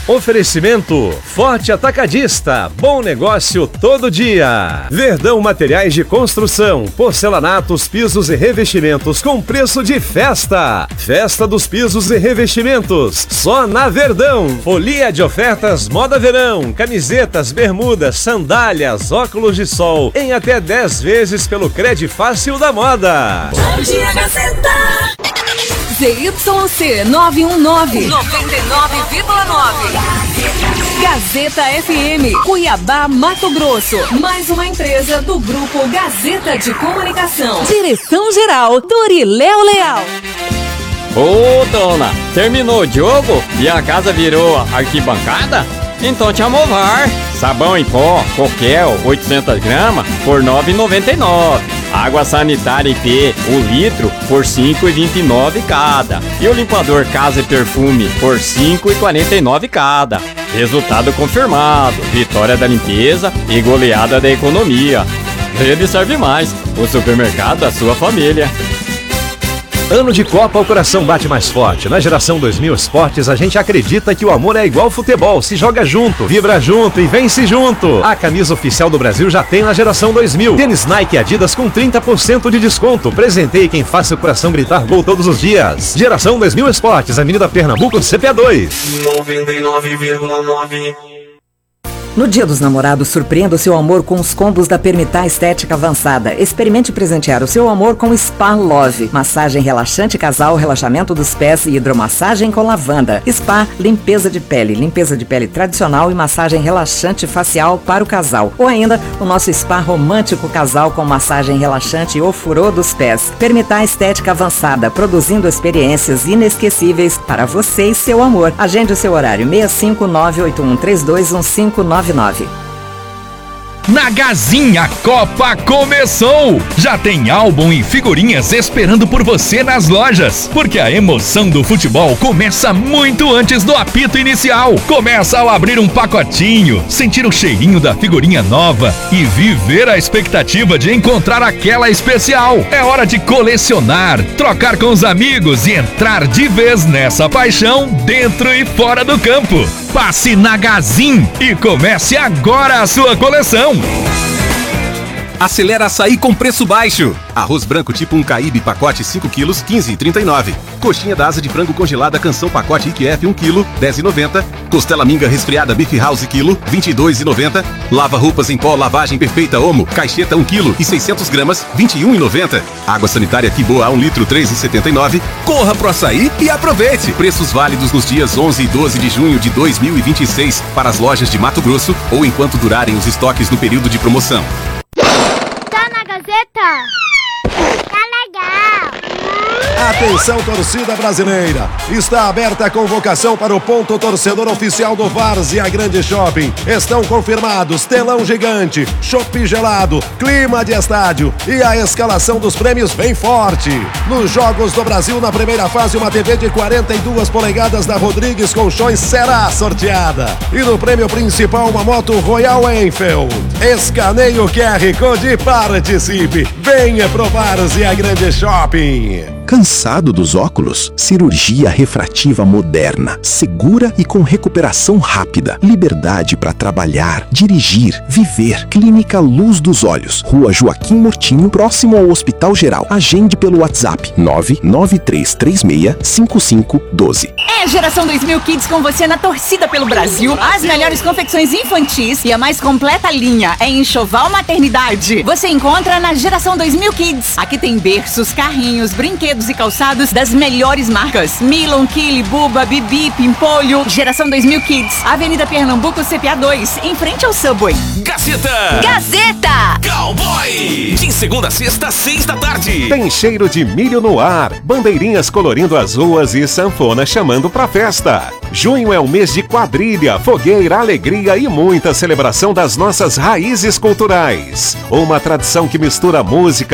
Oferecimento Forte Atacadista, bom negócio todo dia. Verdão Materiais de Construção, porcelanatos, pisos e revestimentos com preço de festa. Festa dos pisos e revestimentos, só na Verdão. Folia de ofertas Moda Verão, camisetas, bermudas, sandálias, óculos de sol, em até 10 vezes pelo Cred Fácil da Moda. Bom dia, Gazeta. ZYC 919, 99,9. Gazeta FM, Cuiabá, Mato Grosso. Mais uma empresa do Grupo Gazeta de Comunicação. Direção-geral, Toriléo Leal. Ô, dona, terminou o jogo e a casa virou arquibancada? Então te amovar. Sabão em pó, Coquel, 800 gramas, por R$ 9,99. Água sanitária IP, 1 litro, por R$ 5,29 cada. E o limpador Casa e Perfume, por R$ 5,49 cada. Resultado confirmado, vitória da limpeza e goleada da economia. Rede Serve Mais, o supermercado da sua família. Ano de Copa, o coração bate mais forte. Na Geração 2000 Esportes, a gente acredita que o amor é igual futebol. Se joga junto, vibra junto e vence junto. A camisa oficial do Brasil já tem na Geração 2000. Tênis Nike e Adidas com 30% de desconto. Presenteie quem faça o coração gritar gol todos os dias. Geração 2000 Esportes, Avenida Pernambuco, CPA 2. 99,9. No Dia dos Namorados, surpreenda o seu amor com os combos da Permitar Estética Avançada. Experimente presentear o seu amor com Spa Love. Massagem relaxante casal, relaxamento dos pés e hidromassagem com lavanda. Spa, limpeza de pele tradicional e massagem relaxante facial para o casal. Ou ainda, o nosso Spa romântico casal com massagem relaxante e ofurô dos pés. Permitar Estética Avançada, produzindo experiências inesquecíveis para você e seu amor. Agende o seu horário, 65981321599. Na Gazinha, Copa começou! Já tem álbum e figurinhas esperando por você nas lojas, porque a emoção do futebol começa muito antes do apito inicial. Começa ao abrir um pacotinho, sentir o cheirinho da figurinha nova e viver a expectativa de encontrar aquela especial. É hora de colecionar, trocar com os amigos e entrar de vez nessa paixão dentro e fora do campo. Passe na Gazin e comece agora a sua coleção. Acelera açaí com preço baixo. Arroz branco tipo 1 Caibe, pacote 5 quilos, 15,39. Coxinha da asa de frango congelada Canção pacote IQF 1 quilo, 10,90. Costela minga resfriada Beef House quilo, 22,90. Lava roupas em pó lavagem perfeita Omo, caixeta 1 quilo e 600 gramas, 21,90. Água sanitária Quiboa 1 litro, 3,79. Corra pro açaí e aproveite. Preços válidos nos dias 11 e 12 de junho de 2026 para as lojas de Mato Grosso ou enquanto durarem os estoques no período de promoção. Tá na Gazeta? Tá legal! Atenção, torcida brasileira! Está aberta a convocação para o ponto torcedor oficial do Várzea Grande Shopping. Estão confirmados telão gigante, chopp gelado, clima de estádio e a escalação dos prêmios vem forte. Nos Jogos do Brasil, na primeira fase, uma TV de 42 polegadas da Rodrigues Colchões será sorteada. E no prêmio principal, uma moto Royal Enfield. Escaneie o QR Code e participe. Venha pro Várzea Grande Shopping. Cansado dos óculos? Cirurgia refrativa moderna, segura e com recuperação rápida. Liberdade para trabalhar, dirigir, viver. Clínica Luz dos Olhos, Rua Joaquim Mortinho, próximo ao Hospital Geral. Agende pelo WhatsApp 993365512. É Geração 2000 Kids com você na torcida pelo Brasil. As melhores confecções infantis e a mais completa linha é enxoval maternidade. Você encontra na Geração 2000 Kids. Aqui tem berços, carrinhos, brinquedos e calçados das melhores marcas. Milon, Kili, Buba, Bibi, Pimpolho. Geração 2000 Kids. Avenida Pernambuco, CPA 2, em frente ao Subway. Gazeta! Gazeta! Cowboy! De segunda a sexta, 6 da tarde. Tem cheiro de milho no ar, bandeirinhas colorindo as ruas e sanfona chamando pra festa. Junho é o mês de quadrilha, fogueira, alegria e muita celebração das nossas raízes culturais. Uma tradição que mistura música,